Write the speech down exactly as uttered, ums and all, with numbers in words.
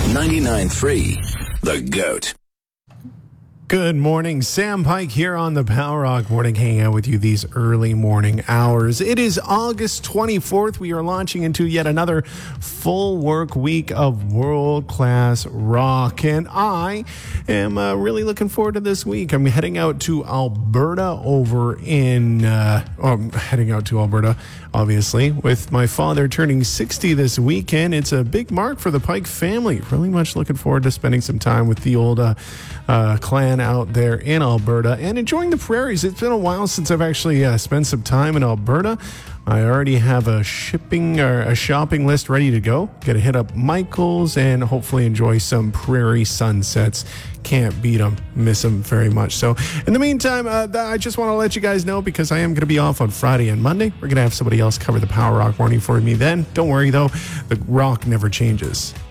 ninety-nine point three, The Goat. Good morning, Sam Pike here on the Power Rock Morning Hangout with you these early morning hours. It is August twenty-fourth. We are launching into yet another full work week of world-class rock, and I am uh, really looking forward to this week. I'm heading out to Alberta over in, uh, oh, I'm heading out to Alberta, obviously, with my father turning sixty this weekend. It's a big mark for the Pike family. Really much looking forward to spending some time with the old uh, uh, clan out there in Alberta and enjoying the prairies. It's been a while since I've actually uh, spent some time in Alberta. I already have a shipping or a shopping list ready to go. Got to hit up Michael's and hopefully enjoy some prairie sunsets. Can't beat them. Miss them very much. So in the meantime, uh, I just want to let you guys know, because I am going to be off on Friday and Monday. We're going to have somebody else cover the Power Rock Morning for me then. Don't worry though, the rock never changes.